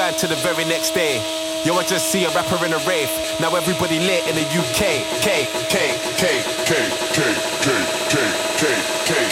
rewind to the very next day. Yo, I just see a rapper in a rave. Now everybody lit in the UK. K, K, K, K, K, K, K, K, K.